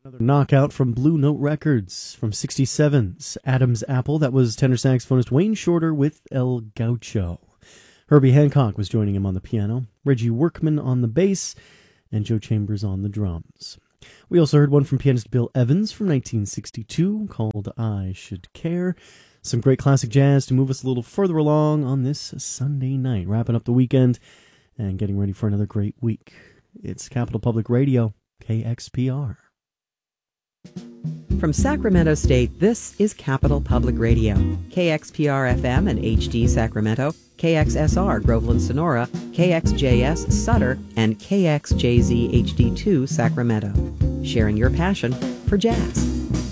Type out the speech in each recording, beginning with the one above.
Another knockout from Blue Note Records from 67's Adam's Apple. That was tenor saxophonist Wayne Shorter with El Gaucho. Herbie Hancock was joining him on the piano, Reggie Workman on the bass, and Joe Chambers on the drums. We also heard one from pianist Bill Evans from 1962 called I Should Care. Some great classic jazz to move us a little further along on this Sunday night, wrapping up the weekend and getting ready for another great week. It's Capital Public Radio, KXPR. From Sacramento State, this is Capital Public Radio. KXPR-FM and HD Sacramento, KXSR Groveland Sonora, KXJS Sutter, and KXJZ HD2 Sacramento. Sharing your passion for jazz.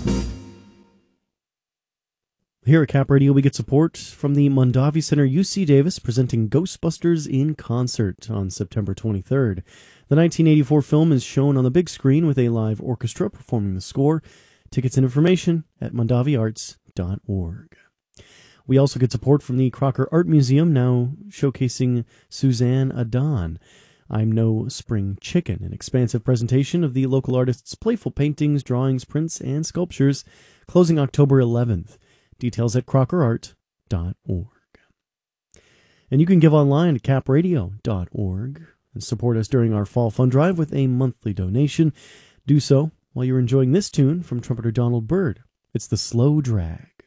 Here at Cap Radio, we get support from the Mondavi Center UC Davis presenting Ghostbusters in Concert on September 23rd. The 1984 film is shown on the big screen with a live orchestra performing the score. Tickets and information at mondaviarts.org. We also get support from the Crocker Art Museum, now showcasing Suzanne Adon. I'm No Spring Chicken, an expansive presentation of the local artist's playful paintings, drawings, prints, and sculptures, closing October 11th. Details at crockerart.org. And you can give online at capradio.org and support us during our Fall Fund Drive with a monthly donation. Do so while you're enjoying this tune from trumpeter Donald Byrd. It's The Slow Drag.